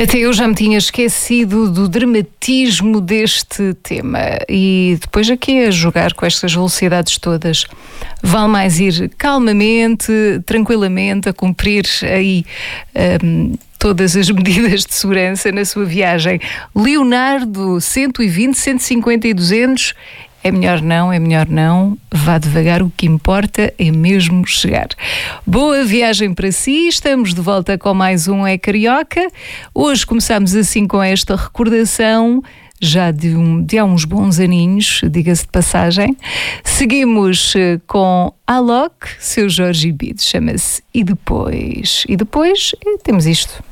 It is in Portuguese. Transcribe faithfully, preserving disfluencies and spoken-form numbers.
Até eu já me tinha esquecido do dramatismo deste tema e depois aqui a jogar com estas velocidades todas. Vale mais ir calmamente, tranquilamente, a cumprir aí um, todas as medidas de segurança na sua viagem. Leonardo, cento e vinte, cento e cinquenta e duzentos... É melhor não, é melhor não. Vá devagar, o que importa é mesmo chegar. Boa viagem para si, estamos de volta com mais um É Carioca. Hoje começamos assim com esta recordação, já de, um, de há uns bons aninhos, diga-se de passagem. Seguimos com Alok, seu Jorge Bides, chama-se E Depois. E depois temos isto.